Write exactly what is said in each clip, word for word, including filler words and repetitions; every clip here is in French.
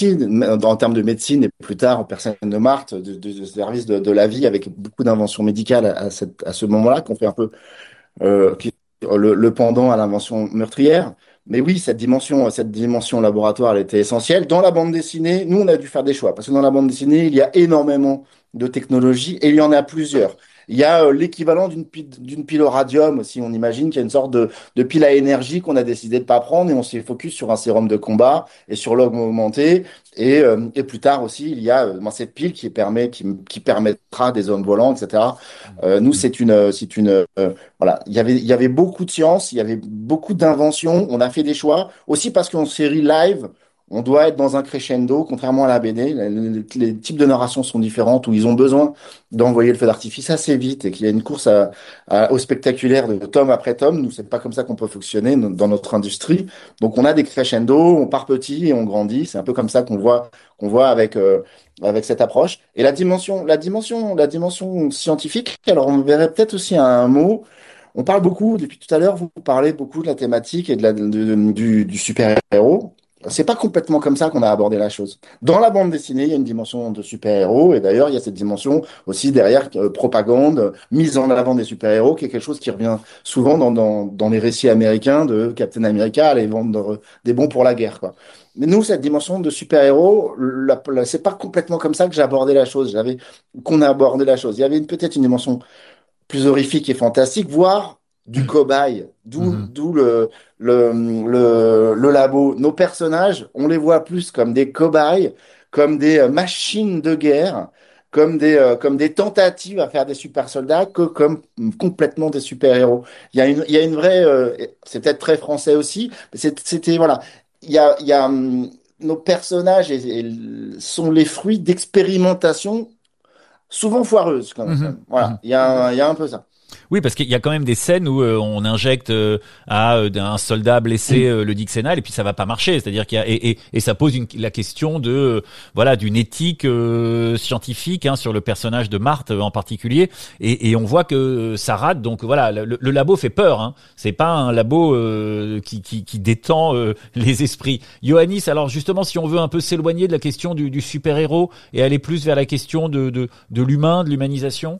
en termes de médecine et plus tard en personne de Marthe, de, de, de service de, de la vie avec beaucoup d'inventions médicales à, cette, à ce moment-là, qu'on fait un peu euh, qui- le, le pendant à l'invention meurtrière. Mais oui, cette dimension, cette dimension laboratoire, elle était essentielle. Dans la bande dessinée, nous, on a dû faire des choix parce que dans la bande dessinée, il y a énormément de technologies et il y en a plusieurs. Il y a euh, l'équivalent d'une pile, d'une pile au radium aussi. On imagine qu'il y a une sorte de, de pile à énergie qu'on a décidé de pas prendre et on s'est focus sur un sérum de combat et sur l'homme augmenté. Et, euh, et plus tard aussi, il y a euh, ben, cette pile qui permet, qui, qui permettra des hommes volants, et cetera. Euh, nous, c'est une, c'est une, euh, voilà, il y avait, il y avait beaucoup de science, il y avait beaucoup d'inventions. On a fait des choix aussi parce qu'en série live, on doit être dans un crescendo, contrairement à la B D. Les, les- les types de narration sont différents où ils ont besoin d'envoyer le feu d'artifice assez vite et qu'il y a une course à- à- au spectaculaire de tome après tome. Nous, c'est pas comme ça qu'on peut fonctionner no- dans notre industrie. Donc, on a des crescendo, on part petit et on grandit. C'est un peu comme ça qu'on voit, qu'on voit avec, euh, avec cette approche. Et la dimension, la dimension, la dimension scientifique, alors on verrait peut-être aussi un mot. On parle beaucoup, depuis tout à l'heure, vous parlez beaucoup de la thématique et de la, de- de- du, du super-héros. C'est pas complètement comme ça qu'on a abordé la chose. Dans la bande dessinée, il y a une dimension de super-héros, et d'ailleurs, il y a cette dimension aussi derrière, euh, propagande, mise en avant des super-héros, qui est quelque chose qui revient souvent dans, dans, dans les récits américains de Captain America, aller vendre des bons pour la guerre, quoi. Mais nous, cette dimension de super-héros, la- la- c'est pas complètement comme ça que j'ai abordé la chose. J'avais, qu'on a abordé la chose. Il y avait une- peut-être une dimension plus horrifique et fantastique, voire du cobaye, d'où Mhm. d'où le, le, le, le labo. Nos personnages, on les voit plus comme des cobayes, comme des euh, machines de guerre, comme des, euh, comme des tentatives à faire des super soldats, que comme complètement des super-héros. Il y a une, il y a une vraie, euh, c'est peut-être très français aussi, mais c'est- c'était, voilà, il y a, il y a hum, nos personnages et, et sont les fruits d'expérimentations souvent foireuses quand Mhm. même. Voilà, Mhm. il y a, un- il y a un peu ça. Oui, parce qu'il y a quand même des scènes où euh, on injecte euh, à euh, un soldat blessé euh, le Dixénal et puis ça va pas marcher. C'est-à-dire qu'il y a et, et, et ça pose une, la question de euh, voilà d'une éthique euh, scientifique hein, sur le personnage de Marthe euh, en particulier. Et, et on voit que euh, ça rate. Donc voilà, le, le labo fait peur. Hein. C'est pas un labo euh, qui, qui, qui détend euh, les esprits. Ioannis, alors justement, si on veut un peu s'éloigner de la question du, du super héros et aller plus vers la question de de, de l'humain, de l'humanisation.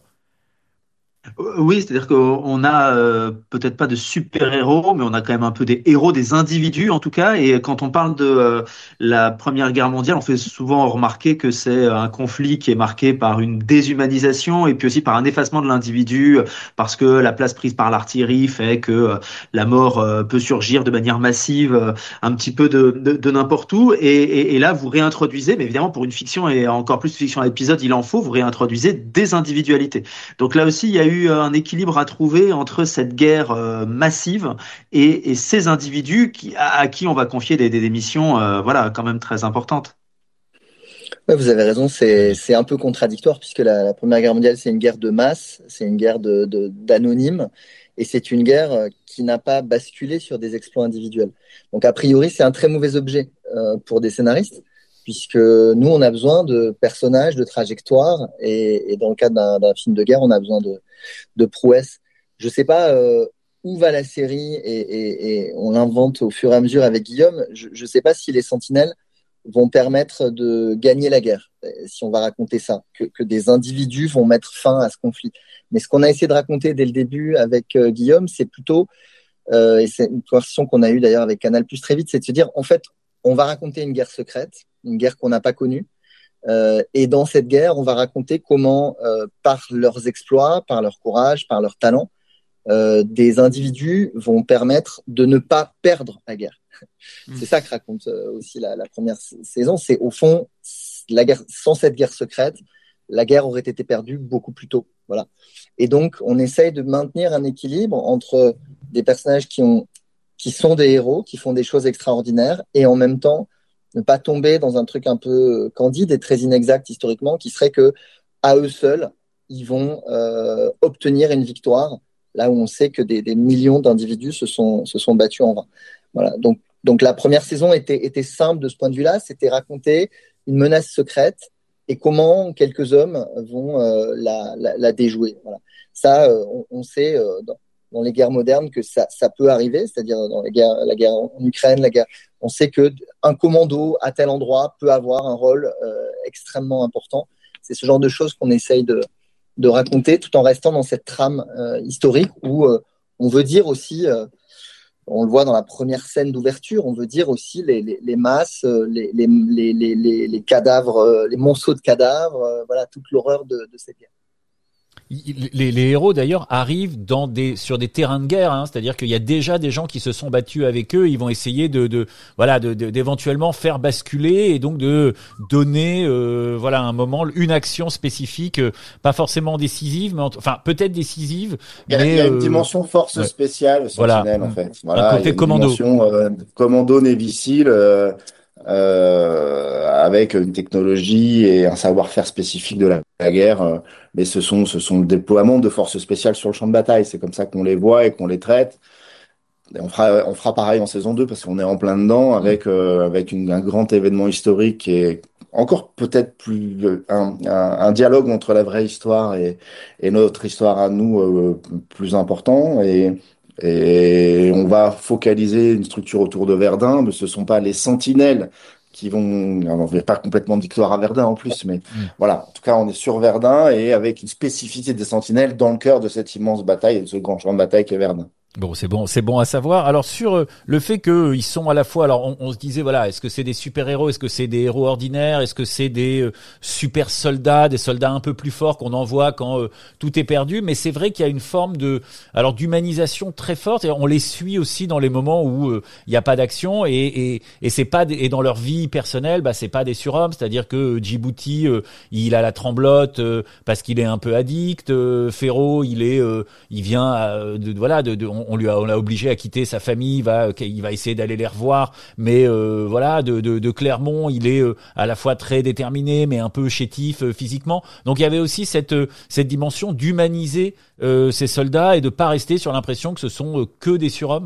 Euh, Oui, c'est-à-dire qu'on a euh, peut-être pas de super-héros, mais on a quand même un peu des héros, des individus en tout cas. Et quand on parle de euh, la Première Guerre mondiale, on fait souvent remarquer que c'est un conflit qui est marqué par une déshumanisation et puis aussi par un effacement de l'individu, euh, parce que la place prise par l'artillerie fait que euh, la mort euh, peut surgir de manière massive, euh, un petit peu de, de, de n'importe où. Et, et, et là, vous réintroduisez, mais évidemment pour une fiction et encore plus fiction à épisode, il en faut, vous réintroduisez des individualités. Donc là aussi, il y a eu un équilibre à trouver entre cette guerre euh, massive et, et ces individus qui, à, à qui on va confier des, des, des missions, euh, voilà, quand même très importantes. Ouais, vous avez raison, c'est c'est un peu contradictoire puisque la, la Première Guerre mondiale, c'est une guerre de masse, c'est une guerre de, de- d'anonymes, et c'est une guerre euh, qui n'a pas basculé sur des exploits individuels. Donc a priori, c'est un très mauvais objet euh, pour des scénaristes, puisque nous, on a besoin de personnages, de trajectoires, et, et dans le cadre d'un d'un film de guerre, on a besoin de, de prouesses. Je sais pas euh, où va la série, et, et- et on l'invente au fur et à mesure avec Guillaume. Je ne sais pas si les Sentinelles vont permettre de gagner la guerre, si on va raconter ça, que, que des individus vont mettre fin à ce conflit. Mais ce qu'on a essayé de raconter dès le début avec euh, Guillaume, c'est plutôt, euh, et c'est une conversation qu'on a eue d'ailleurs avec Canal Plus très vite, c'est de se dire, en fait, on va raconter une guerre secrète, une guerre qu'on n'a pas connue, euh, et dans cette guerre, on va raconter comment, euh, par leurs exploits, par leur courage, par leur talent, euh, des individus vont permettre de ne pas perdre la guerre. C'est ça que raconte euh, aussi la, la première saison. C'est au fond, la guerre, sans cette guerre secrète, la guerre aurait été perdue beaucoup plus tôt. Voilà. Et donc, on essaye de maintenir un équilibre entre des personnages qui ont, qui sont des héros, qui font des choses extraordinaires, et en même temps, ne pas tomber dans un truc un peu candide et très inexact historiquement, qui serait que, à eux seuls, ils vont euh, obtenir une victoire, là où on sait que des, des millions d'individus se sont, se sont battus en vain. Voilà. Donc, donc la première saison était, était simple de ce point de vue-là, c'était raconter une menace secrète et comment quelques hommes vont euh, la, la, la déjouer. Voilà. Ça, euh, on, on sait, euh, dans, dans les guerres modernes que ça, ça peut arriver, c'est-à-dire dans les guerres, la guerre en Ukraine, la guerre, on sait que un commando à tel endroit peut avoir un rôle euh, extrêmement important. C'est ce genre de choses qu'on essaye de, de raconter tout en restant dans cette trame euh, historique où euh, on veut dire aussi, euh, on le voit dans la première scène d'ouverture, on veut dire aussi les, les, les masses, les, les, les, les, les cadavres, les monceaux de cadavres, euh, voilà, toute l'horreur de, de cette guerre. Les, les héros d'ailleurs arrivent dans des sur des terrains de guerre, hein, c'est-à-dire qu'il y a déjà des gens qui se sont battus avec eux. Ils vont essayer de, de voilà de, de d'éventuellement faire basculer et donc de donner euh, voilà un moment une action spécifique, euh, pas forcément décisive, mais en, enfin peut-être décisive. Il y a, mais il y a une euh, dimension force ouais. spéciale Sentinelle Voilà. en fait. Un Voilà, il y côté a une commando. dimension euh, commando Navy Seal. Euh, euh, avec une technologie et un savoir-faire spécifique de la, la guerre. Euh, mais ce sont, ce sont le déploiement de forces spéciales sur le champ de bataille. C'est comme ça qu'on les voit et qu'on les traite. Et on fera, on fera pareil en saison deux parce qu'on est en plein dedans avec, euh, avec une, un grand événement historique qui est encore peut-être plus un, un, un dialogue entre la vraie histoire et, et notre histoire à nous euh, plus important. Et, et on va focaliser une structure autour de Verdun, mais ce sont pas les sentinelles qui vont. On ne pas complètement de victoire à Verdun en plus, mais Mm. voilà. En tout cas, on est sur Verdun et avec une spécificité des sentinelles dans le cœur de cette immense bataille et de ce grand champ de bataille qu'est Verdun. Bon, c'est bon, c'est bon à savoir. Alors sur euh, le fait que ils sont à la fois, alors on, on se disait voilà, est-ce que c'est des super-héros, est-ce que c'est des héros ordinaires, est-ce que c'est des euh, super soldats, des soldats un peu plus forts qu'on envoie quand euh, tout est perdu. Mais c'est vrai qu'il y a une forme de, alors d'humanisation très forte et on les suit aussi dans les moments où euh, il y a pas d'action et et et c'est pas des, et dans leur vie personnelle, bah c'est pas des surhommes. C'est-à-dire que Djibouti, euh, il a la tremblote euh, parce qu'il est un peu addict. Euh, Ferro, il est, euh, il vient euh, de voilà de, de on, on lui a, on l'a obligé à quitter sa famille, il va, il va essayer d'aller les revoir, mais euh, voilà, de, de, de Clermont, il est euh, à la fois très déterminé, mais un peu chétif euh, physiquement. Donc il y avait aussi cette euh, cette dimension d'humaniser euh, ces soldats et de pas rester sur l'impression que ce sont euh, que des surhommes.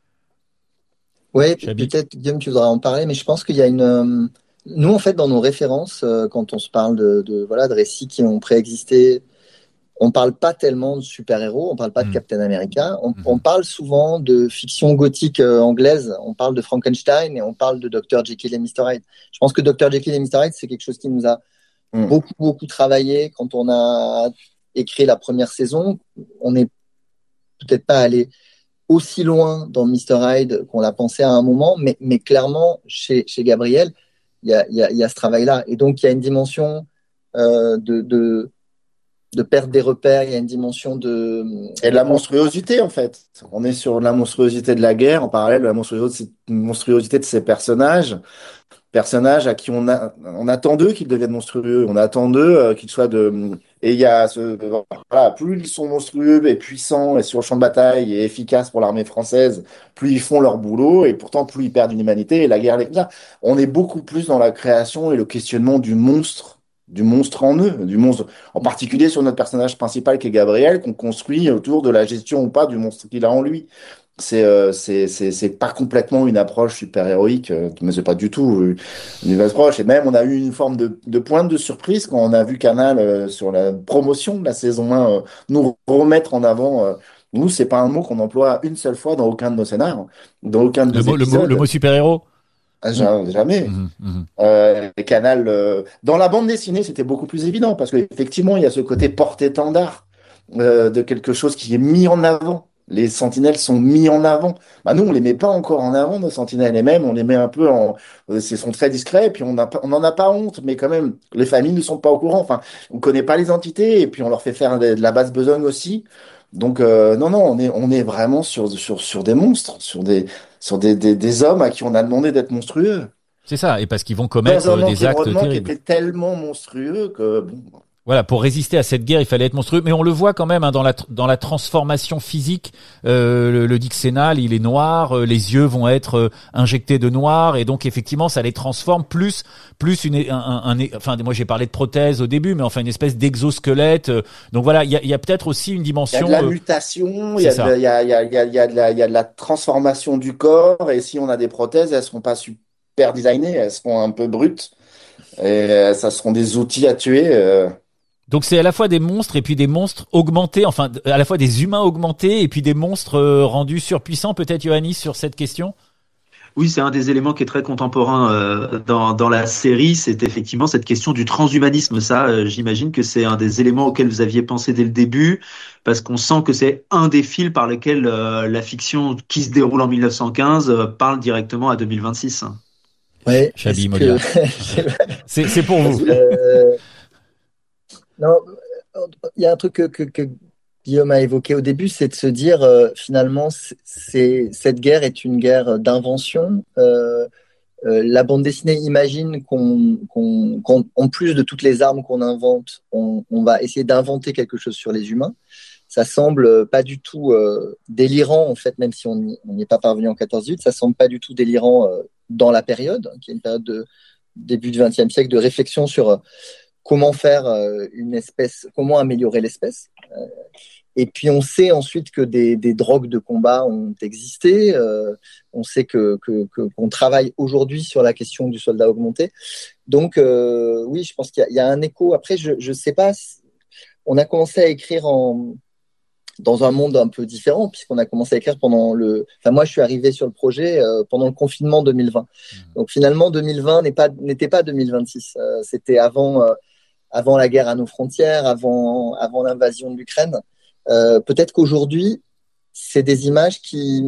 Oui, Chabi. peut-être Guillaume, tu voudras en parler, mais je pense qu'il y a une. euh, Nous, en fait, dans nos références, euh, quand on se parle de, de voilà de récits qui ont préexisté, on parle pas tellement de super-héros, on parle pas de Mmh. Captain America, on, Mmh. on parle souvent de fiction gothique euh, anglaise, on parle de Frankenstein et on parle de docteur Jekyll et mister Hyde. Je pense que docteur Jekyll et mister Hyde, c'est quelque chose qui nous a Mm. beaucoup, beaucoup travaillé quand on a écrit la première saison. On n'est peut-être pas allé aussi loin dans mister Hyde qu'on l'a pensé à un moment, mais, mais clairement, chez, chez Gabriel, il y a, y, a, y a ce travail-là. Et donc, il y a une dimension euh, de... de de perdre des repères, il y a une dimension de... Et de la monstruosité, en fait. On est sur la monstruosité de la guerre, en parallèle de la monstruosité, monstruosité de ces personnages. Personnages à qui on a, on attend d'eux qu'ils deviennent monstrueux. On attend d'eux euh, qu'ils soient de... Et il y a ce... Voilà, plus ils sont monstrueux et puissants et sur le champ de bataille et efficaces pour l'armée française, plus ils font leur boulot et pourtant plus ils perdent une humanité et la guerre les comme ça. On est beaucoup plus dans la création et le questionnement du monstre du monstre en eux, du monstre, en particulier sur notre personnage principal qui est Gabriel, qu'on construit autour de la gestion ou pas du monstre qu'il a en lui. C'est euh, c'est c'est c'est pas complètement une approche super héroïque, euh, mais c'est pas du tout euh, une approche. Et même on a eu une forme de de pointe de surprise quand on a vu Canal euh, sur la promotion de la saison un euh, nous remettre en avant. Euh, nous, c'est pas un mot qu'on emploie une seule fois dans aucun de nos scénars, dans aucun de Le nos mot, le mot, le épisodes. mot super-héros. Ah, ja- Jamais. Mmh. Mmh. Euh, les Canal, euh, dans la bande dessinée, c'était beaucoup plus évident parce qu'effectivement, il y a ce côté porte-étendard euh, de quelque chose qui est mis en avant. Les sentinelles sont mis en avant. Bah, nous, on les met pas encore en avant, nos sentinelles, et même on les met un peu en. euh, Ils sont très discrets, et puis on n'a on n'en a pas honte, mais quand même, les familles ne sont pas au courant. Enfin, on connaît pas les entités, et puis on leur fait faire de, de la basse besogne aussi. Donc, euh, non, non, on est, on est vraiment sur, sur, sur des monstres, sur des, sur des, des, des hommes à qui on a demandé d'être monstrueux C'est ça, et parce qu'ils vont dans commettre un euh, des actes environnement qui terribles. était tellement monstrueux que bon, Voilà, pour résister à cette guerre, il fallait être monstrueux. Mais on le voit quand même hein, dans la dans la transformation physique. Euh, le, le Dixénal, il est noir, euh, les yeux vont être euh, injectés de noir, et donc effectivement, ça les transforme plus plus une un, un, un enfin moi j'ai parlé de prothèse au début, mais enfin une espèce d'exosquelette. Euh, donc voilà, il y a il y a peut-être aussi une il y a dimension. de la euh, mutation, il y c'est a de ça. la, il y a, il y a, il y a, il y a de la, il y a de la transformation du corps, et si on a des prothèses, elles seront pas super designées, elles seront un peu brutes, et euh, ça seront des outils à tuer. euh. Donc c'est à la fois des monstres et puis des monstres augmentés, enfin à la fois des humains augmentés et puis des monstres euh, rendus surpuissants, peut-être Ioannis, sur cette question. Oui, c'est un des éléments qui est très contemporain euh, dans, dans la série, c'est effectivement cette question du transhumanisme. Ça, euh, j'imagine que c'est un des éléments auxquels vous aviez pensé dès le début, parce qu'on sent que c'est un des fils par lesquels euh, la fiction qui se déroule en mille neuf cent quinze euh, parle directement à deux mille vingt-six. Ouais, Chabi est-ce Molia. que... c'est, c'est pour vous. Euh, non, il y a un truc que, que, que Guillaume a évoqué au début, c'est de se dire euh, finalement, c'est, cette guerre est une guerre d'invention. Euh, euh, la bande dessinée imagine qu'on, qu'on, qu'en en plus de toutes les armes qu'on invente, on, on va essayer d'inventer quelque chose sur les humains. Ça semble pas du tout euh, délirant, en fait, même si on n'y est pas parvenu en quatorze huit, ça semble pas du tout délirant euh, dans la période, qui est une période de début du vingtième siècle, de réflexion sur euh, comment faire euh, une espèce, comment améliorer l'espèce. Euh, et puis on sait ensuite que des, des drogues de combat ont existé. Euh, on sait que, que, que qu'on travaille aujourd'hui sur la question du soldat augmenté. Donc euh, oui, je pense qu'il y a, il y a un écho. Après, je je sais pas. On a commencé à écrire en dans un monde un peu différent, puisqu'on a commencé à écrire pendant le... Enfin, moi, je suis arrivé sur le projet euh, pendant le confinement deux mille vingt. Mmh. Donc, finalement, deux mille vingt n'est pas, n'était pas deux mille vingt-six. Euh, c'était avant, euh, avant la guerre à nos frontières, avant, avant l'invasion de l'Ukraine. Euh, peut-être qu'aujourd'hui, c'est des images qui,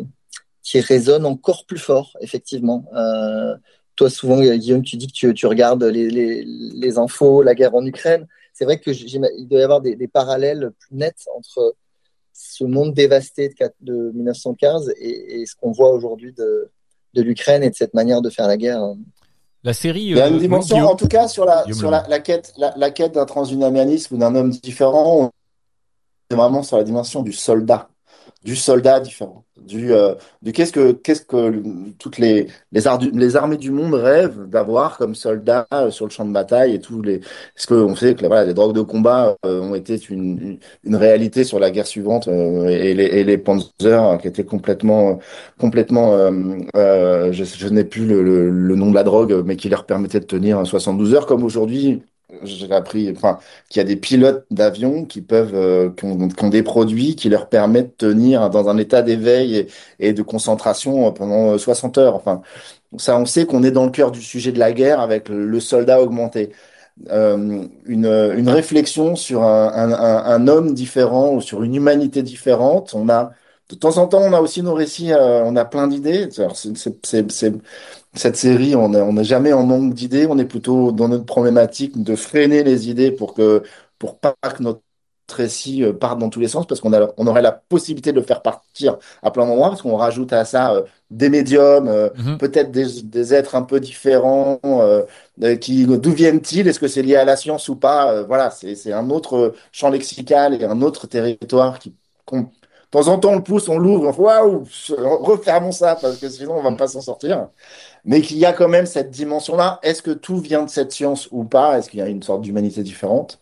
qui résonnent encore plus fort, effectivement. Euh, toi, souvent, Guillaume, tu dis que tu, tu regardes les, les, les infos, la guerre en Ukraine. C'est vrai qu'il doit y avoir des, des parallèles plus nets entre ce monde dévasté de, de mille neuf cent quinze et, et ce qu'on voit aujourd'hui de, de l'Ukraine et de cette manière de faire la guerre. La série. Il y a une euh, dimension, oui, en tout cas, sur la, Guillaume sur la, la quête, la, la quête d'un transhumanisme ou d'un homme différent. C'est vraiment sur la dimension du soldat, du soldat différent, du, euh, du qu'est-ce que, qu'est-ce que toutes les, les, ar- les armées du monde rêvent d'avoir comme soldats euh, sur le champ de bataille et tous les, parce qu'on sait que voilà, les drogues de combat euh, ont été une, une, une réalité sur la guerre suivante euh, et, les, et les Panzers euh, qui étaient complètement, complètement, euh, euh, je, je n'ai plus le, le, le nom de la drogue, mais qui leur permettait de tenir soixante-douze heures comme aujourd'hui. J'ai appris, enfin, qu'il y a des pilotes d'avions qui peuvent, euh, qui ont, qui ont des produits qui leur permettent de tenir dans un état d'éveil et, et de concentration pendant soixante heures. Enfin, ça, on sait qu'on est dans le cœur du sujet de la guerre avec le, le soldat augmenté. Euh, une, une réflexion sur un, un, un, un homme différent ou sur une humanité différente. On a, de temps en temps, on a aussi nos récits, euh, on a plein d'idées. Alors, c'est, c'est, c'est, c'est- cette série, on n'est on n'est jamais en manque d'idées. On est plutôt dans notre problématique de freiner les idées pour que, pour pas que notre récit euh, parte dans tous les sens, parce qu'on a, on aurait la possibilité de le faire partir à plein d'endroits, parce qu'on rajoute à ça euh, des médiums, euh, Mhm. peut-être des, des êtres un peu différents, euh, euh, qui, d'où viennent-ils? Est-ce que c'est lié à la science ou pas? Euh, voilà, c'est, c'est un autre euh, champ lexical et un autre territoire qui, qu'on- de temps en temps, on le pousse, on l'ouvre, on fait waouh, refermons ça, parce que sinon, on va pas s'en sortir. Mais qu'il y a quand même cette dimension-là. Est-ce que tout vient de cette science ou pas? Est-ce qu'il y a une sorte d'humanité différente?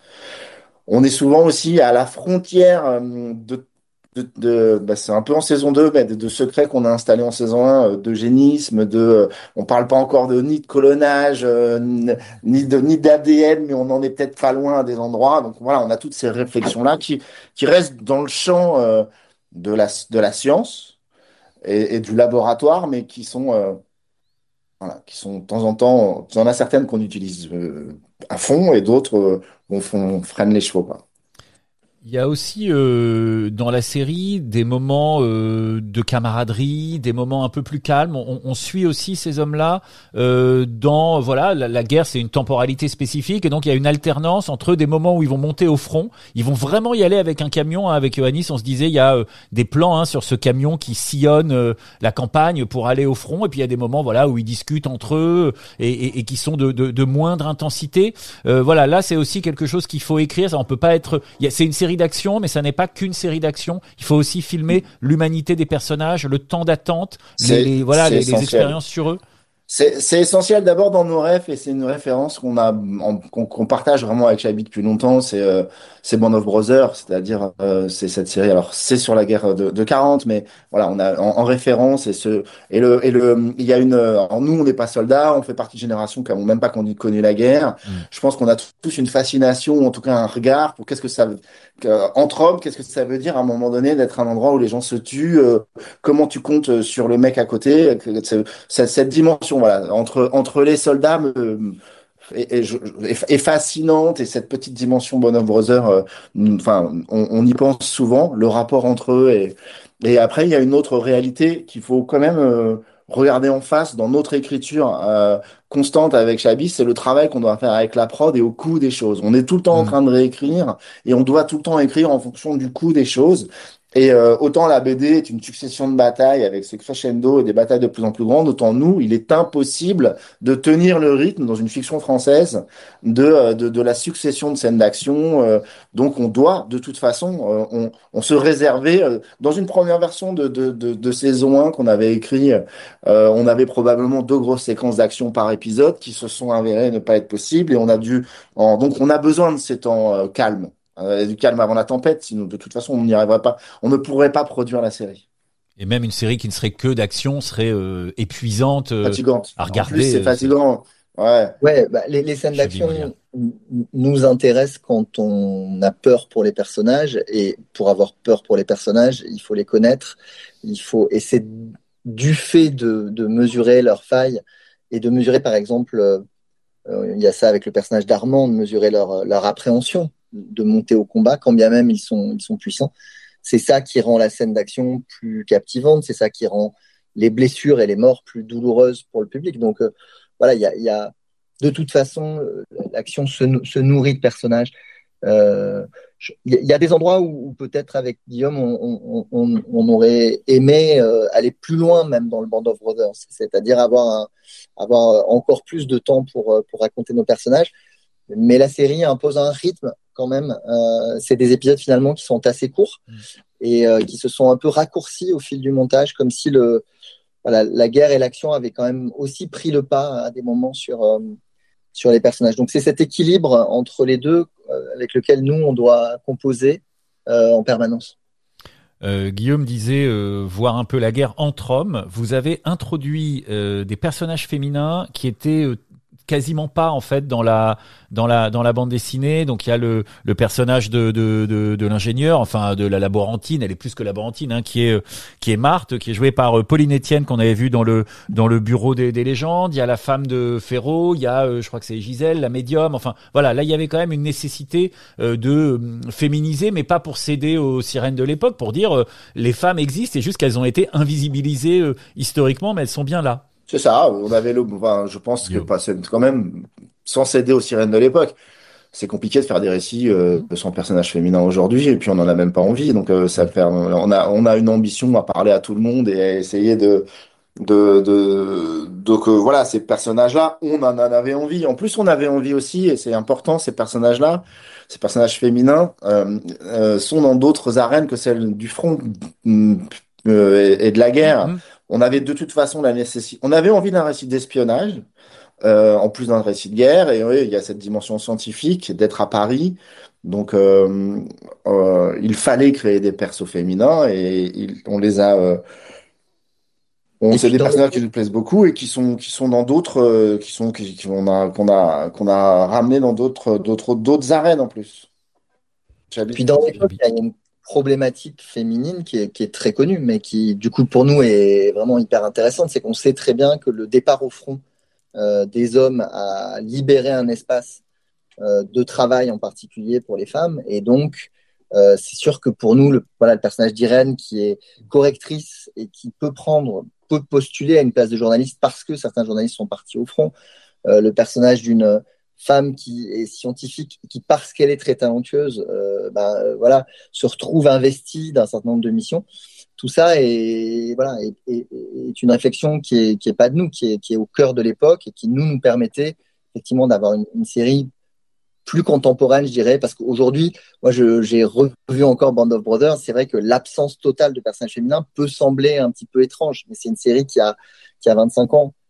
On est souvent aussi à la frontière euh, de, de, de- bah, c'est un peu en saison deux, mais de, de secrets qu'on a installés en saison un, euh, d'eugénisme, de, euh, on parle pas encore de ni de colonnage, euh, ni de, ni d'A D N, mais on en est peut-être pas loin à des endroits. Donc voilà, on a toutes ces réflexions-là qui, qui restent dans le champ euh, de la, de la science et, et du laboratoire, mais qui sont, euh, voilà, qui sont de temps en temps, il y en a certaines qu'on utilise euh, à fond et d'autres euh, on, on freine les chevaux, quoi. Il y a aussi euh, dans la série des moments euh, de camaraderie, des moments un peu plus calmes. On, on suit aussi ces hommes-là euh, dans voilà la, la guerre, c'est une temporalité spécifique et donc il y a une alternance entre des moments où ils vont monter au front, ils vont vraiment y aller avec un camion. Hein, avec Ioannis, on se disait il y a euh, des plans hein, sur ce camion qui sillonne euh, la campagne pour aller au front et puis il y a des moments voilà où ils discutent entre eux et, et, et qui sont de, de, de moindre intensité. Euh, voilà, là c'est aussi quelque chose qu'il faut écrire. Ça, on peut pas être. Il y a, c'est une série d'action, mais ça n'est pas qu'une série d'action. Il faut aussi filmer l'humanité des personnages, le temps d'attente, les, C'est les voilà c'est les, les essentiel. expériences sur eux. C'est, c'est essentiel d'abord dans nos rêves et c'est une référence qu'on a, en- qu'on, qu'on partage vraiment avec Chabi depuis longtemps. C'est, euh, c'est Band of Brothers, c'est-à-dire euh, c'est cette série. Alors c'est sur la guerre de, de quarante, mais voilà, on a en, en référence et ce et le et le il y a une. Alors nous, on n'est pas soldats, on fait partie de générations qui n'ont même pas connu, connu la guerre. Mm. Je pense qu'on a tous une fascination, ou en tout cas un regard pour qu'est-ce que ça veut que- entre hommes, qu'est-ce que ça veut dire à un moment donné d'être un endroit où les gens se tuent. Euh, comment tu comptes sur le mec à côté? que- cette, cette dimension, voilà, entre, entre les soldats me, est, est, est- est fascinante et cette petite dimension Bonhomme Brother, euh, enfin, on, on y pense souvent, le rapport entre eux et, et après, il y a une autre réalité qu'il faut quand même euh, regarder en face dans notre écriture euh, constante avec Chabi, c'est le travail qu'on doit faire avec la prod et au coût des choses. On est tout le temps en Mm. train de réécrire et on doit tout le temps écrire en fonction du coût des choses. Et euh, autant la B D est une succession de batailles avec ses crescendo et des batailles de plus en plus grandes, autant nous, il est impossible de tenir le rythme dans une fiction française de, euh, de, de la succession de scènes d'action. Euh, donc on doit, de toute façon, euh, on, on se réservait, euh, dans une première version de, de, de, de saison un qu'on avait écrit, euh, on avait probablement deux grosses séquences d'action par épisode qui se sont avérées ne pas être possibles et on a dû, en, donc on a besoin de ces temps euh, calmes. Euh, du calme avant la tempête, sinon de toute façon on n'y arriverait pas, on ne pourrait pas produire la série. Et même une série qui ne serait que d'action serait euh, épuisante euh, Fatigante. à En plus, regarder. c'est Euh, c'est fatigant. Ouais. Ouais, bah, les, les scènes Chabi Molia. d'action n- nous intéressent quand on a peur pour les personnages et pour avoir peur pour les personnages, il faut les connaître, il faut et c'est du fait de, de mesurer leurs failles et de mesurer par exemple, euh, il y a ça avec le personnage d'Armand, de mesurer leur, leur appréhension de monter au combat, quand bien même ils sont, ils sont puissants. C'est ça qui rend la scène d'action plus captivante, c'est ça qui rend les blessures et les morts plus douloureuses pour le public. Donc euh, voilà, il y a, il y a de toute façon, euh, l'action se, nou- se nourrit de personnages. Euh, je- Il y, a- il y a des endroits où, où peut-être avec Guillaume, on, on- on- on aurait aimé euh, aller plus loin même dans le Band of Brothers, c'est-à-dire avoir, un- avoir encore plus de temps pour, euh, pour raconter nos personnages. Mais la série impose un rythme quand même. Euh, c'est des épisodes finalement qui sont assez courts Mm. et euh, qui se sont un peu raccourcis au fil du montage, comme si le, voilà, la guerre et l'action avaient quand même aussi pris le pas à des moments sur, euh, sur les personnages. Donc c'est cet équilibre entre les deux euh, avec lequel nous, on doit composer euh, en permanence. Euh, Guillaume disait euh, voir un peu la guerre entre hommes. Vous avez introduit euh, des personnages féminins qui étaient euh, quasiment pas en fait dans la dans la dans la bande dessinée. Donc il y a le le personnage de de de, de l'ingénieur, enfin de la laborantine, elle est plus que laborantine, hein, qui est euh, qui est Marthe, qui est jouée par euh, Pauline Etienne qu'on avait vu dans le dans le bureau des, des légendes. Il y a la femme de Ferraud, il y a euh, je crois que c'est Gisèle, la médium. Enfin voilà, là il y avait quand même une nécessité euh, de euh, féminiser, mais pas pour céder aux sirènes de l'époque, pour dire euh, les femmes existent, c'est juste qu'elles ont été invisibilisées euh, historiquement, mais elles sont bien là. C'est ça, on avait le, enfin, je pense que Guillaume. pas, c'est quand même, sans céder aux sirènes de l'époque, c'est compliqué de faire des récits euh, Mmh. sans personnage féminin aujourd'hui, et puis on n'en a même pas envie, donc euh, ça fait, on a, on a une ambition à parler à tout le monde et à essayer de, de, de, donc euh, voilà, ces personnages-là, on en avait envie. En plus, on avait envie aussi, et c'est important, ces personnages-là, ces personnages féminins euh, euh, sont dans d'autres arènes que celles du front mm, euh, et, et de la guerre. Mmh. On avait de toute façon la nécessité, on avait envie d'un récit d'espionnage, euh, en plus d'un récit de guerre, et oui, il y a cette dimension scientifique d'être à Paris. Donc, euh, euh, il fallait créer des persos féminins et il- on les a. Euh, on, Et c'est puis des dans personnages les... qui nous plaisent beaucoup et qui sont qui sont dans d'autres, euh, qui sont qui, qui- on a qu'on a qu'on a ramené dans d'autres d'autres d'autres arènes en plus. J'habite. puis dans les comics, Chabi. il y a une problématique féminine qui est, qui est très connue, mais qui, du coup, pour nous, est vraiment hyper intéressante. C'est qu'on sait très bien que le départ au front euh, des hommes a libéré un espace euh, de travail en particulier pour les femmes. Et donc, euh, c'est sûr que pour nous, le, voilà, le personnage d'Irène qui est correctrice et qui peut prendre, peut postuler à une place de journaliste parce que certains journalistes sont partis au front. Euh, le personnage d'une femme qui est scientifique, qui parce qu'elle est très talentueuse, euh, bah, euh, voilà, se retrouve investie d'un certain nombre de missions. Tout ça est, voilà, est, est, est une réflexion qui est, qui est pas de nous, qui est, qui est au cœur de l'époque et qui nous nous permettait effectivement d'avoir une, une série plus contemporaine, je dirais, parce qu'aujourd'hui, moi, je, j'ai revu encore Band of Brothers. C'est vrai que l'absence totale de personnages féminins peut sembler un petit peu étrange, mais c'est une série qui a, qui a vingt-cinq ans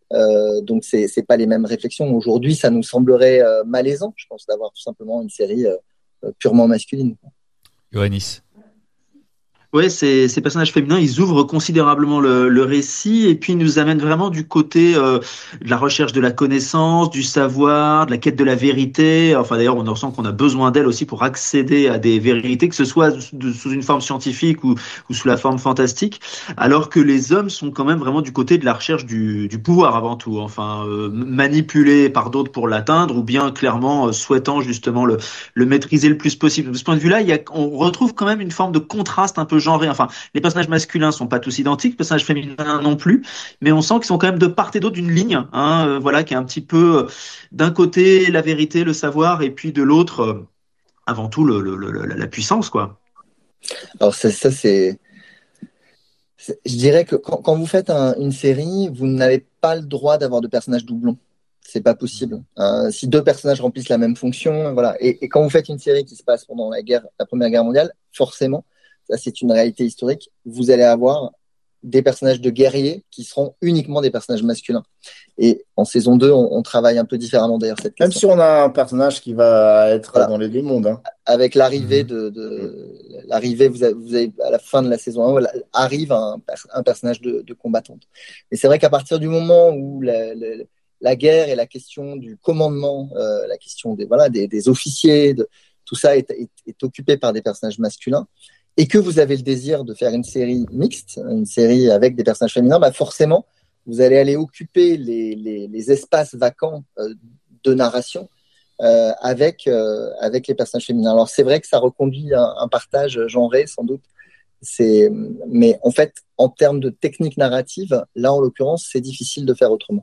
Euh, donc c'est c'est pas les mêmes réflexions. Aujourd'hui, ça nous semblerait euh, malaisant, je pense, d'avoir tout simplement une série euh, purement masculine. Ioannis. Ouais, ces, ces personnages féminins, ils ouvrent considérablement le, le récit et puis ils nous amènent vraiment du côté euh, de la recherche de la connaissance, du savoir, de la quête de la vérité. Enfin d'ailleurs, on ressent qu'on a besoin d'elles aussi pour accéder à des vérités, que ce soit de- sous une forme scientifique ou, ou sous la forme fantastique, alors que les hommes sont quand même vraiment du côté de la recherche du, du pouvoir avant tout. Enfin, euh, manipulés par d'autres pour l'atteindre ou bien clairement euh, souhaitant justement le, le maîtriser le plus possible. De ce point de vue-là, il y a, on retrouve quand même une forme de contraste un peu genré. Enfin, les personnages masculins sont pas tous identiques, les personnages féminins non plus, mais on sent qu'ils sont quand même de part et d'autre d'une ligne, hein, euh, voilà, qui est un petit peu euh, d'un côté la vérité, le savoir, et puis de l'autre, euh, avant tout, le, le, le, la puissance, quoi. Alors ça, ça c'est, c'est- je dirais que quand, quand vous faites un- une série, vous n'avez pas le droit d'avoir de personnages doublons. C'est pas possible. Euh, si deux personnages remplissent la même fonction, voilà. Et, et quand vous faites une série qui se passe pendant la guerre, la Première Guerre mondiale, forcément, ça c'est une réalité historique, vous allez avoir des personnages de guerriers qui seront uniquement des personnages masculins. Et en saison deux, on, on travaille un peu différemment d'ailleurs cette Même question. si on a un personnage qui va être Voilà. dans les deux mondes, hein. Avec l'arrivée Mhm. de, de l'arrivée, vous avez, vous avez à la fin de la saison un, voilà, arrive un, un personnage de, de combattante. Et c'est vrai qu'à partir du moment où la, la, la guerre et la question du commandement, euh, la question des voilà des, des officiers, de, tout ça est, est, est occupé par des personnages masculins, et que vous avez le désir de faire une série mixte, une série avec des personnages féminins, bah forcément, vous allez aller occuper les, les, les espaces vacants euh, de narration euh, avec, euh, avec les personnages féminins. Alors c'est vrai que ça reconduit un, un partage genré sans doute, c'est, mais en fait, en termes de technique narrative, là en l'occurrence, c'est difficile de faire autrement.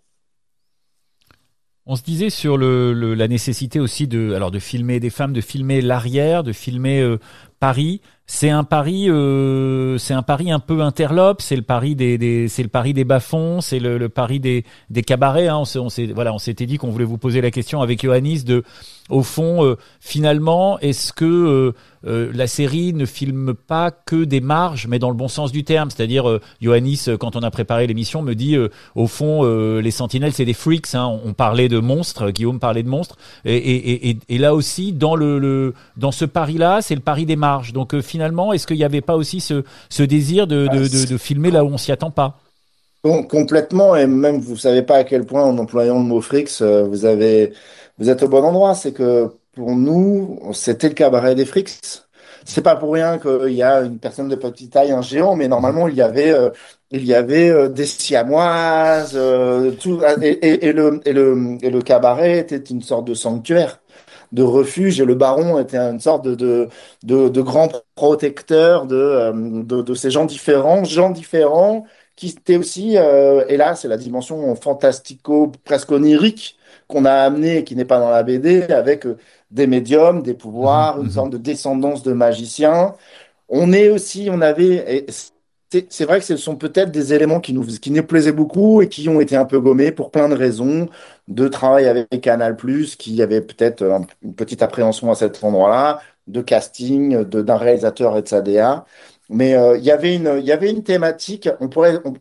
On se disait sur le, le- la nécessité aussi de, alors de filmer des femmes, de filmer l'arrière, de filmer euh, Paris. C'est un Paris, euh, c'est un Paris un peu interlope. C'est le Paris des, des c'est le Paris des bas-fonds, c'est le, le Paris des, des cabarets. Hein. On s'est, on s'est, voilà, on s'était dit qu'on voulait vous poser la question avec Ioannis de, au fond, euh, finalement, est-ce que euh, euh, la série ne filme pas que des marges, mais dans le bon sens du terme, c'est-à-dire euh, Ioannis, euh, quand on a préparé l'émission, me dit euh, au fond, euh, les Sentinelles, c'est des freaks. Hein. On, on parlait de monstres, Guillaume parlait de monstres, et, et, et, et là aussi, dans le, le dans ce pari-là, c'est le pari des marges. Donc euh, finalement, est-ce qu'il n'y avait pas aussi ce, ce désir de, Ah, de, de, de filmer là où on s'y attend pas? Com- complètement, et même vous savez pas à quel point en employant le mot frics, euh, vous avez, vous êtes au bon endroit. C'est que pour nous, c'était le cabaret des frics. C'est pas pour rien qu'il y a une personne de petite taille, un géant, mais normalement il y avait, euh, il y avait euh, des siamoises, euh, tout, et, et, et le, et le, et le cabaret était une sorte de sanctuaire, de refuge, et le baron était une sorte de, de, de, de grand protecteur de, euh, de, de ces gens différents, gens différents qui était aussi, euh, et là, c'est la dimension fantastico, presque onirique qu'on a amenée et qui n'est pas dans la B D, avec euh, des médiums, des Mhm, pouvoirs, une mhm. sorte de descendance de magiciens. On est aussi, on avait, et c'est c'est vrai que ce sont peut-être des éléments qui nous, qui nous plaisaient beaucoup et qui ont été un peu gommés pour plein de raisons, de travail avec Canal+, qui avait peut-être euh, une petite appréhension à cet endroit-là, de casting, de, d'un réalisateur et de sa D A. Mais euh, il y avait une, il y avait une thématique, on pourrait, on-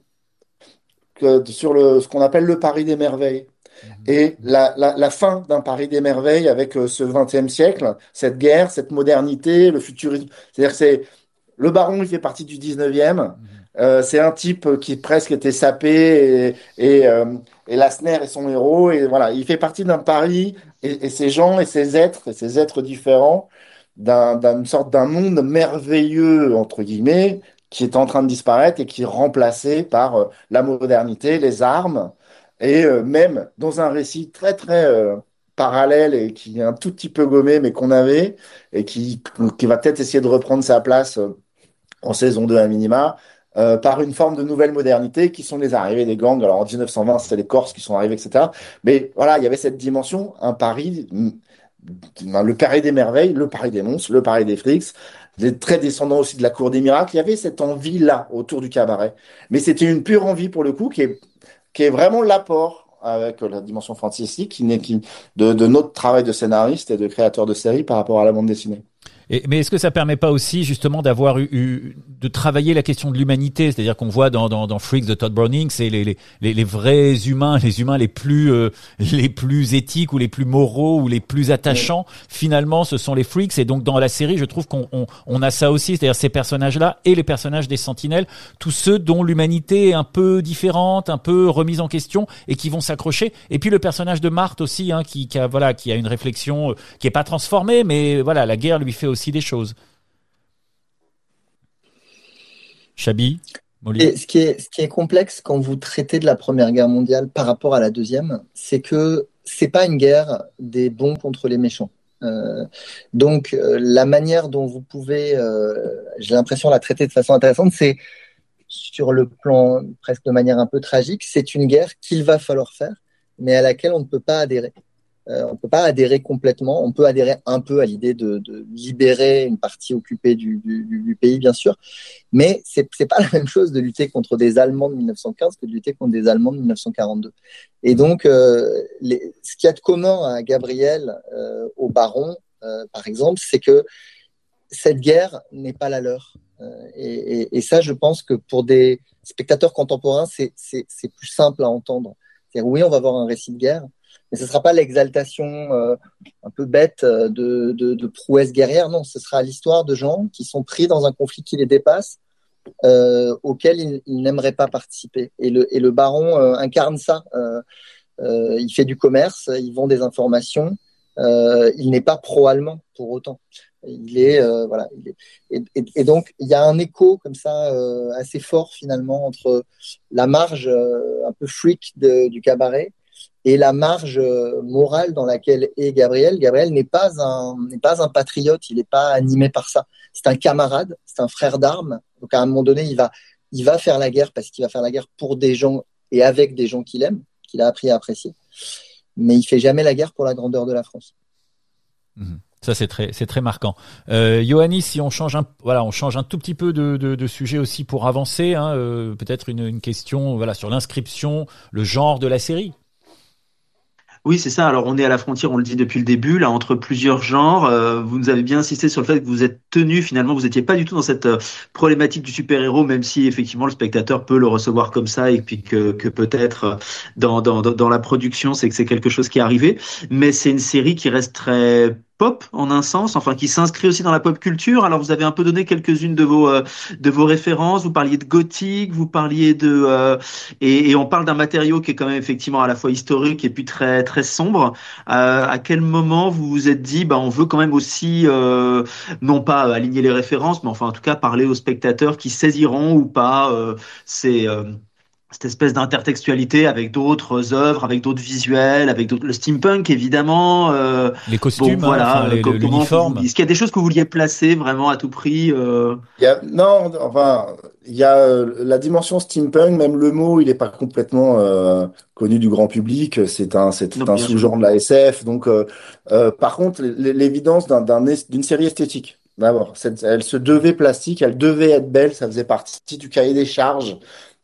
que- sur le, ce qu'on appelle le Paris des merveilles. Et la, la, la fin d'un Paris des merveilles avec euh, ce vingtième siècle, cette guerre, cette modernité, le futurisme. C'est-à-dire que c'est le baron, il fait partie du dix-neuvième. Euh, c'est un type qui presque était sapé et, et, euh, et Lassner est son héros. Et voilà, il fait partie d'un Paris et, et ces gens et ces êtres, et ces êtres différents d'un, d'une sorte d'un monde merveilleux, entre guillemets, qui est en train de disparaître et qui est remplacé par euh, la modernité, les armes, et euh, même dans un récit très, très euh, parallèle et qui est un tout petit peu gommé, mais qu'on avait, et qui, qui va peut-être essayer de reprendre sa place euh, en saison deux à minima, euh, par une forme de nouvelle modernité qui sont les arrivées des gangs. Alors en mille neuf cent vingt, c'était les Corses qui sont arrivés, et cetera. Mais voilà, il y avait cette dimension, un Paris, le Paris des merveilles, le Paris des monstres, le Paris des frics, des très descendants aussi de la cour des miracles. Il y avait cette envie-là autour du cabaret. Mais c'était une pure envie pour le coup qui est, qui est vraiment l'apport avec la dimension fantastique qui n'est qui, de, de notre travail de scénariste et de créateur de série par rapport à la bande dessinée. Et, mais est-ce que ça permet pas aussi justement d'avoir eu, eu de travailler la question de l'humanité, c'est-à-dire qu'on voit dans dans, dans Freaks de Todd Browning, c'est les les les, les vrais humains, les humains les plus euh, les plus éthiques ou les plus moraux ou les plus attachants. Oui. Finalement, ce sont les freaks. Et donc dans la série, je trouve qu'on on, on a ça aussi, c'est-à-dire ces personnages-là et les personnages des Sentinelles, tous ceux dont l'humanité est un peu différente, un peu remise en question et qui vont s'accrocher. Et puis le personnage de Marthe aussi, hein, qui, qui a voilà, qui a une réflexion euh, qui est pas transformée, mais voilà, la guerre lui fait aussi des choses. Chabi, Molly. Et ce qui est, ce qui est complexe quand vous traitez de la Première Guerre mondiale par rapport à la Deuxième, c'est que c'est pas une guerre des bons contre les méchants. Euh, donc euh, la manière dont vous pouvez, euh, j'ai l'impression, la traiter de façon intéressante, c'est sur le plan presque de manière un peu tragique, c'est une guerre qu'il va falloir faire, mais à laquelle on ne peut pas adhérer. Euh, on ne peut pas adhérer complètement. On peut adhérer un peu à l'idée de, de libérer une partie occupée du, du, du pays, bien sûr, mais c'est c'est pas la même chose de lutter contre des Allemands de mille neuf cent quinze que de lutter contre des Allemands de mille neuf cent quarante-deux. Et donc, euh, les, ce qu'il y a de commun à Gabriel, euh, au Baron, euh, par exemple, c'est que cette guerre n'est pas la leur. Euh, et, et, et ça, je pense que pour des spectateurs contemporains, c'est c'est c'est plus simple à entendre. C'est-à-dire, oui, on va avoir un récit de guerre, mais ce ne sera pas l'exaltation euh, un peu bête de, de, de prouesse guerrière. Non, ce sera l'histoire de gens qui sont pris dans un conflit qui les dépasse, euh, auquel ils, ils n'aimeraient pas participer. Et le, et le baron euh, incarne ça. Euh, euh, il fait du commerce, il vend des informations. Euh, il n'est pas pro-allemand pour autant. Il est euh, voilà. Il est, et, et, et donc il y a un écho comme ça euh, assez fort finalement entre la marge euh, un peu freak de, du cabaret et la marge morale dans laquelle est Gabriel. Gabriel n'est pas un, n'est pas un patriote, il n'est pas animé par ça. C'est un camarade, c'est un frère d'armes. Donc à un moment donné, il va, il va faire la guerre parce qu'il va faire la guerre pour des gens et avec des gens qu'il aime, qu'il a appris à apprécier. Mais il fait jamais la guerre pour la grandeur de la France. Mmh. Ça c'est très c'est très marquant. Euh, Yoannis, si on change un voilà on change un tout petit peu de de, de sujet aussi pour avancer, hein, euh, peut-être une une question voilà sur l'inscription, le genre de la série. Oui, c'est ça. Alors, on est à la frontière, on le dit depuis le début, là, entre plusieurs genres. Euh, vous nous avez bien insisté sur le fait que vous êtes tenu, finalement, vous n'étiez pas du tout dans cette euh, problématique du super-héros, même si, effectivement, le spectateur peut le recevoir comme ça et puis que, que peut-être euh, dans, dans, dans la production, c'est que c'est quelque chose qui est arrivé. Mais c'est une série qui reste très pop en un sens, enfin qui s'inscrit aussi dans la pop culture. Alors vous avez un peu donné quelques-unes de vos euh, de vos références. Vous parliez de gothique, vous parliez de euh, et, et on parle d'un matériau qui est quand même effectivement à la fois historique et puis très très sombre. Euh, à quel moment vous vous êtes dit bah on veut quand même aussi euh, non pas aligner les références, mais enfin en tout cas parler aux spectateurs qui saisiront ou pas euh, ces euh, cette espèce d'intertextualité avec d'autres œuvres, avec d'autres visuels, avec d'autres, le steampunk évidemment. Euh, les costumes, bon, voilà, hein, enfin, les, comment, l'uniforme. Est-ce qu'il y a des choses que vous vouliez placer vraiment à tout prix euh... il y a, Non, enfin, il y a euh, la dimension steampunk, même le mot, il n'est pas complètement euh, connu du grand public. C'est un, c'est non, un sous-genre de la S F. Donc, euh, euh, par contre, l'évidence d'un, d'un, d'une série esthétique. D'abord, cette, elle se devait plastique, elle devait être belle, ça faisait partie du cahier des charges.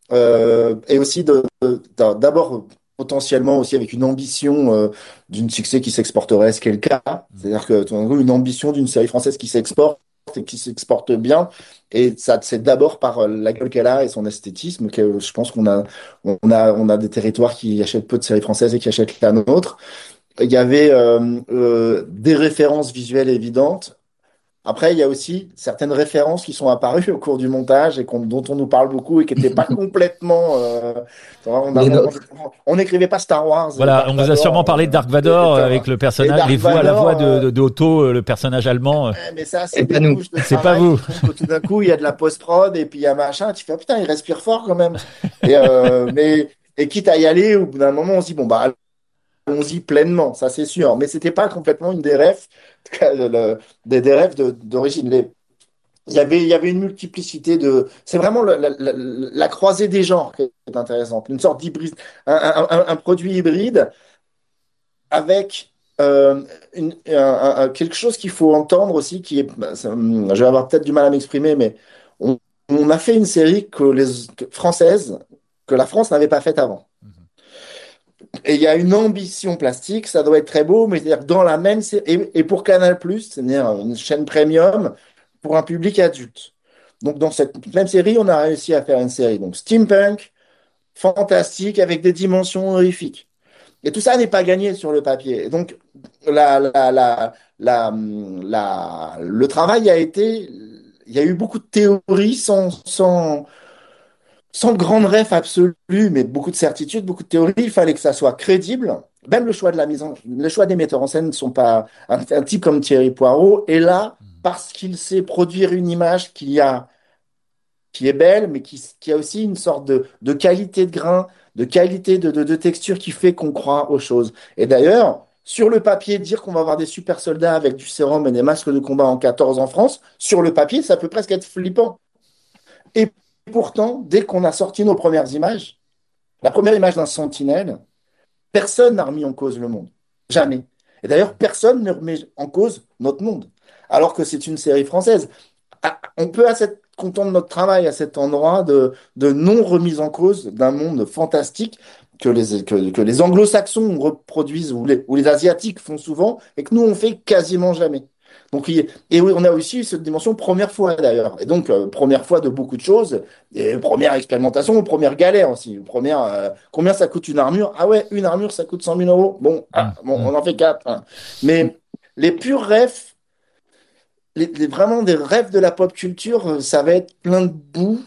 Euh, et aussi de, de- d'abord potentiellement aussi avec une ambition euh, d'une succès qui s'exporterait, ce qui est le cas. C'est-à-dire que tout d'un coup, une ambition d'une série française qui s'exporte et qui s'exporte bien. Et ça, c'est d'abord par euh, la gueule qu'elle a et son esthétisme que je pense qu'on a, on a, on a des territoires qui achètent peu de séries françaises et qui achètent la nôtre. Il y avait euh, euh, des références visuelles évidentes. Après, il y a aussi certaines références qui sont apparues au cours du montage et qu'on- dont on nous parle beaucoup et qui n'étaient pas complètement. euh, on a- Les on- nôtres. on- on n'écrivait pas Star Wars. euh, Voilà, Dark on vous a sûrement Vador, parlé de Dark euh, Vador et- euh, et- avec le et personnage, Dark les voix, la voix Vador, de, euh, de, de Otto, euh, le personnage allemand. euh. ouais, mais ça, c'est C'est pas des nous. couches de C'est pas travail vous. qui font que tout d'un coup, il y a de la post-prod et puis il y a machin. Tu fais, oh, putain, il respire fort quand même. Et, euh, mais, et quitte à y aller, au bout d'un moment, on se dit, bon, bah, allons-y pleinement, ça c'est sûr. Mais c'était pas complètement une des rêves, en tout cas, le- le- des, des rêves de- d'origine. Les- Il y avait, il y avait une multiplicité de. C'est vraiment la, la- la- la croisée des genres qui est intéressante. Une sorte d'hybride, un, un- un- un produit hybride avec euh, une- un- un- un- quelque chose qu'il faut entendre aussi, qui est. Bah, ça, hum, je vais avoir peut-être du mal à m'exprimer, mais on, on a fait une série que les, que- française que la France n'avait pas faite avant. et il y a une ambition plastique, ça doit être très beau, mais c'est-à-dire que dans la même série, et, et pour Canal+, c'est-à-dire une chaîne premium pour un public adulte. Donc dans cette même série, on a réussi à faire une série donc steampunk, fantastique, avec des dimensions horrifiques. Et tout ça n'est pas gagné sur le papier. Et donc la, la, la, la, la, le travail a été, il y a eu beaucoup de théories sans, sans sans grande ref absolue, mais beaucoup de certitude, beaucoup de théories, il fallait que ça soit crédible. Même le choix de la mise en, le choix des metteurs en scène ne sont pas un, un type comme Thierry Poirot est là parce qu'il sait produire une image qui a, qui est belle, mais qui, qui a aussi une sorte de, de qualité de grain, de qualité de, de, de texture qui fait qu'on croit aux choses. Et d'ailleurs, sur le papier, dire qu'on va avoir des super soldats avec du sérum et des masques de combat en quatorze en France, sur le papier, ça peut presque être flippant. Et pourtant, dès qu'on a sorti nos premières images, la première image d'un sentinelle, personne n'a remis en cause le monde. Jamais. Et d'ailleurs, personne ne remet en cause notre monde. Alors que c'est une série française. On peut être content de notre travail à cet endroit de, de non-remise en cause d'un monde fantastique que les, que, que les anglo-saxons reproduisent ou les, ou les asiatiques font souvent et que nous, on fait quasiment jamais. Donc, et oui, on a aussi cette dimension première fois d'ailleurs. Et donc, euh, première fois de beaucoup de choses. Et première expérimentation, première galère aussi. Première, euh, combien ça coûte une armure? Ah ouais, une armure, ça coûte cent mille euros. Bon, ah, bon, on en fait quatre. Hein. Mais les purs rêves, les, les, vraiment des rêves de la pop culture, ça va être plein de boue.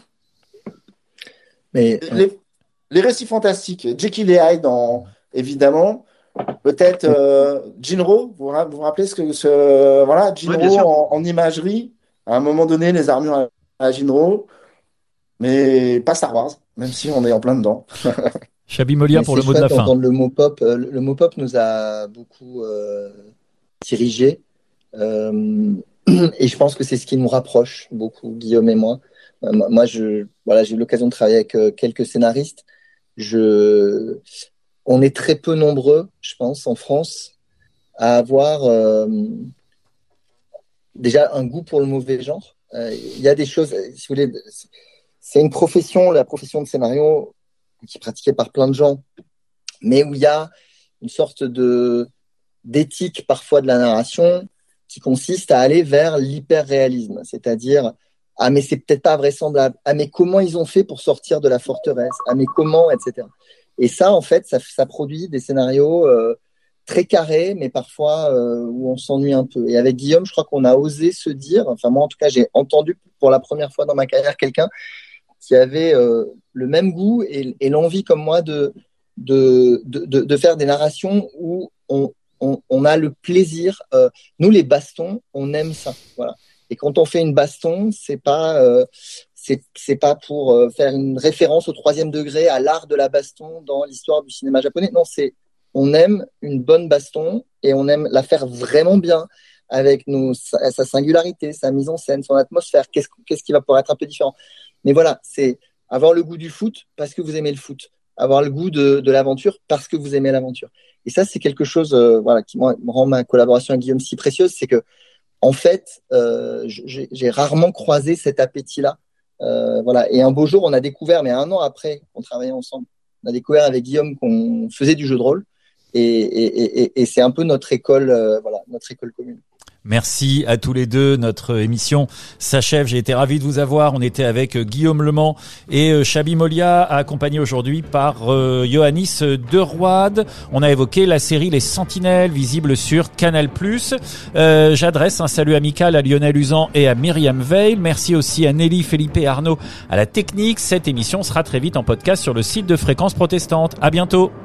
Mais les, les récits fantastiques, Jekyll et Hyde, en, évidemment. Peut-être euh, Jinro, vous vous rappelez ce que ce voilà Jinro ouais, en, en imagerie, à un moment donné les armures à, à Jinro, mais pas Star Wars, même si on est en plein dedans. Chabi Molia pour le mot de la fin. Le mot pop, le, le mot pop nous a beaucoup euh, dirigé euh, et je pense que c'est ce qui nous rapproche beaucoup, Guillaume et moi. Euh, moi, je voilà, j'ai eu l'occasion de travailler avec euh, quelques scénaristes. Je On est très peu nombreux, je pense, en France, à avoir euh, déjà un goût pour le mauvais genre. Il euh, y a des choses, si vous voulez, c'est une profession, la profession de scénario, qui est pratiquée par plein de gens, mais où il y a une sorte de d'éthique parfois de la narration qui consiste à aller vers l'hyper-réalisme, c'est-à-dire ah mais c'est peut-être pas vraisemblable, ah mais comment ils ont fait pour sortir de la forteresse, ah mais comment, et cetera. Et ça, en fait, ça, ça produit des scénarios euh, très carrés, mais parfois euh, où on s'ennuie un peu. Et avec Guillaume, je crois qu'on a osé se dire, enfin moi en tout cas, j'ai entendu pour la première fois dans ma carrière quelqu'un qui avait euh, le même goût et, et l'envie comme moi de, de, de, de, de faire des narrations où on, on, on a le plaisir. Euh, nous, les bastons, on aime ça. Voilà. Et quand on fait une baston, c'est pas... Euh, C'est, c'est pas pour euh, faire une référence au troisième degré à l'art de la baston dans l'histoire du cinéma japonais. Non, c'est on aime une bonne baston et on aime la faire vraiment bien avec nos, sa, sa singularité, sa mise en scène, son atmosphère. Qu'est-ce, qu'est-ce qui va pouvoir être un peu différent. Mais voilà, c'est avoir le goût du foot parce que vous aimez le foot, avoir le goût de, de l'aventure parce que vous aimez l'aventure. Et ça, c'est quelque chose, euh, voilà, qui moi, me rend ma collaboration avec Guillaume si précieuse, c'est que en fait, euh, j'ai, j'ai rarement croisé cet appétit-là. Euh, voilà. Et un beau jour, on a découvert, mais un an après qu'on travaillait ensemble, on a découvert avec Guillaume qu'on faisait du jeu de rôle. Et, et, et, et c'est un peu notre école, euh, voilà, notre école commune. Merci à tous les deux. Notre émission s'achève. J'ai été ravi de vous avoir. On était avec Guillaume Lement et Chabi Molia, accompagné aujourd'hui par euh, Yoannis Deroide. On a évoqué la série Les Sentinelles, visible sur Canal+. Euh, j'adresse un salut amical à Lionel Usan et à Myriam Veil. Merci aussi à Nelly, Felipe et Arnaud à la technique. Cette émission sera très vite en podcast sur le site de Fréquence Protestante. À bientôt.